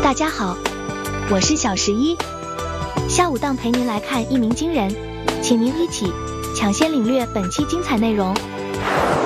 大家好，我是小11，下午档陪您来看一鸣惊人，请您一起抢先领略本期精彩内容。